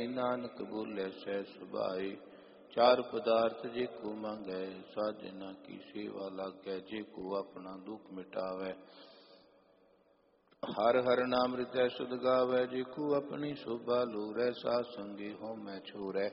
नानक बोले सह सुभाए। चार पदार्थ जे को मांगै साजना की सेवा लागै। जे को अपना दुख मिटावै हर हर नाम हृदय सुध गावै। जे को अपनी शोभा लोरै साध संगी होमै छोरै।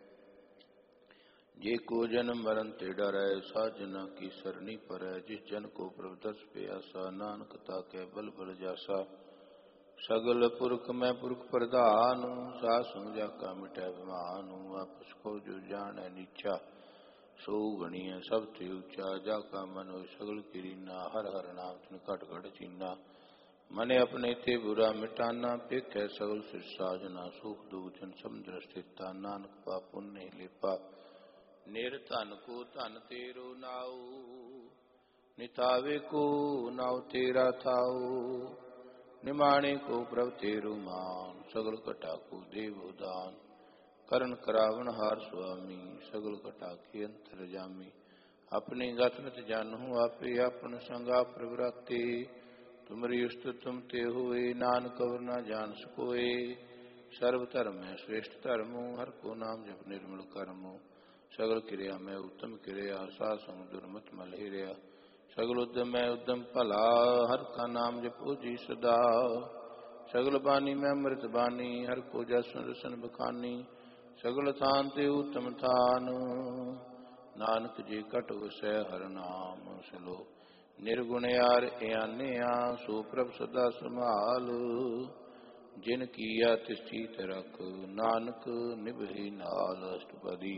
जे को जन्म मरण ते डरै साजना की सरनी परै। जिस जन को प्रभु दर्श प्यासा नानक ताकै बल बल जासा। सगल पुरख मैं पुरख प्रधान साध संग जाका मिटै विमान। आपस को जो जानै नीचा सो गणिय सब ते ऊंचा। जाका मन होय सगल किरीना हर हर नाम तिन घट घट चीना। मने अपने ते बुरा मिटाना पेखै सगल सिर साजना। सुख दुख जन समुद्र स्थिता नानक पाप पुण्य लेपा। निर्धन को धन तेरो नाऊ नितावे को नाव तेरा थाऊ। निमाणे को प्रभ तेरु मान सगल कटा को देव दान। करण करावन हार स्वामी सगल कटा के अंतर जामी। अपनी गत जानहु आपे अपन संगा प्रवराते। तुमरी उस्त तुम ते हुए नानक और न जान सकोए। सर्व धर्म है श्रेष्ठ धर्म हर को नाम जप निर्मल कर्म। सगल क्रिया में उत्तम क्रिया साध संग दुर्मत मल हिरिया। सगल उद्यम है उद्यम भला हर का नाम जपो जी सदा। सगल बानी में अमृत बानी हर को जसन रसन बखानी। सगल थान ते उत्तम थान नानक जी कट वसै हर नाम सलो। निर्गुण यार आन्या सो प्रभ सदा संभाल। जिन किया तिस चीत रख नानक निभहि नाल। अष्टपदी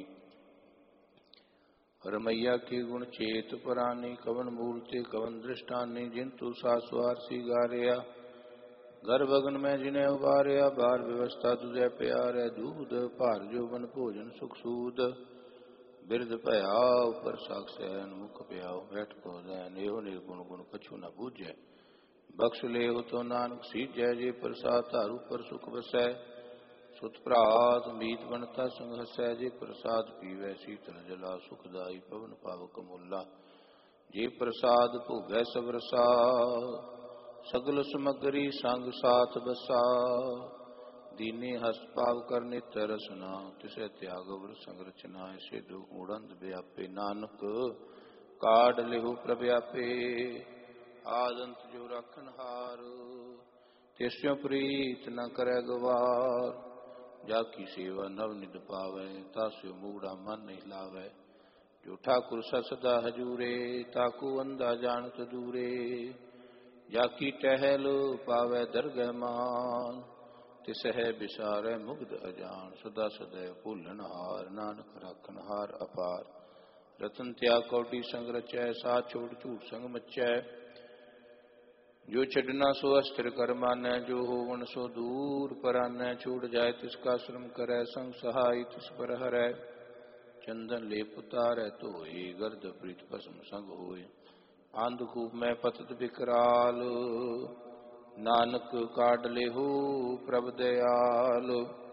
रमैया के गुण चेत पुरानी कवन मूल ते कवन दृष्टानी। जिन तू सासवार सी गारिया गर्भगन में जिन्हें उबारिया। बार व्यवस्था तुझे प्यार है दूध भार जोबन भोजन सुख सूद। बिरद भया ऊपर साक्षन मुख प्याओ बैठ को दैन। एहो निर्गुण गुण कछु न बूझे बख्श ले हो तो नानक सीजै। जे प्रसाद तारू पर सुख बसै सुत प्रात मीत बनता संग हसै। जे प्रसाद पीवै शीतल जला सुखदाई पवन पावक मुला। जे प्रसाद भोगै सब रसा सगल समगरी संग साथ बसा। दीने हस्त पाव कर नित्य रसना तिसे त्याग वर संरचना। ऐसे दो गुणंद व्यापे नानक काढ़ लेहु प्रव्यापे। आदंत जो रखन हार तिस्यो प्रीत न करे गवार। जाकी सेवा नव निध पावै तास्यो मूढ़ा मन नहीं लावै। जो ठाकुर सदा हजूरे ताकू अंधा जानत दूरे। जाकी टहल पावै दरगह मान तिसह बिसारै मुग्ध अजान। सदा सदैव भूलन हार नानक राखन हार अपार। रतन त्याग कौटी संग रचै साथ छोड़ झूठ संग मचै। जो छड़ना सो अस्थिर कर मानै जो होवन सो दूर परानै। छूट जाय तिसका श्रम करै संग सहाय तिस पर हरै। चंदन लेप उतारै धोए गर्द प्रीत भस्म संग होए। अंधकूप में पतत विकराल नानक काढ़ लेहु प्रभ दयाल।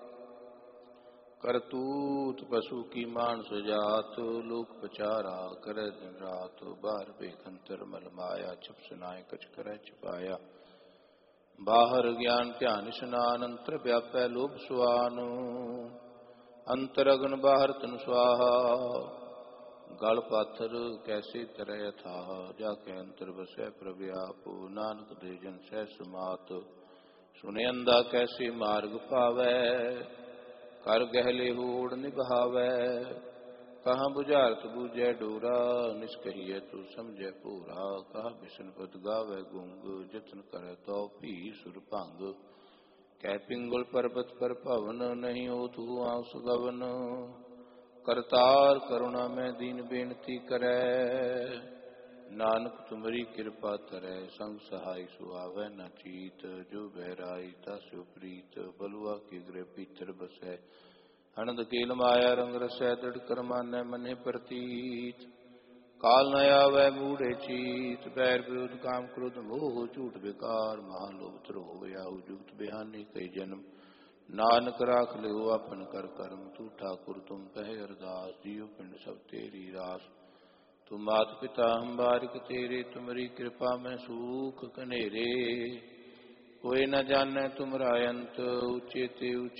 करतूत पशु की मानस जात लोक पचारा करे दिन रात। बाहर बेखंतर मल माया छप सुनाए कछ करे छिपाया। बाहर ज्ञान ध्यान स्नान अंतर व्यापै लोभ सुआन। अंतर अग्न बाहर तन स्वाहा गल पाथर कैसे तरह था। जाके अंतर बसै प्रभु आप नानक दे जन सह समात। सुने अंधा कैसे मार्ग पावै कर गहले होड़ निभावै। कहाँ बुझारत बूझै डोरा निष्कहिए तू समझै पूरा। कहा बिशन पद गावै गुंग जतन करे तो भी सुर भंग। कै पिंगल पर्वत पर भवन नहीं हो तू आंस गवन। करतार करुणा में दीन बेनती करै। नानक तुमरी कृपा धरै संग सहाय सुआवै न चीत। जो बहराई तास्यो प्रीत बलुआ के गृह भीतर बसै। अनंद केल माया रंग रसै दृढ़ कर मानै मने प्रतीत। काल न आवै मूढ़े चीत बैर विरोध काम क्रोध मोह। झूठ बेकार महालोभ द्रोह याहू जुगत बिहानी कई जन्म। नानक राख लियो अपन कर कर्म तू ठाकुर तुम कहे अरदास। जियो पिंड सब तेरी रास तुम मात पिता हम बारिक तेरे। तुमरी कृपा में सूख कनेरे कोई न जाने तुमरा अंत। ऊंचे ते ऊंचे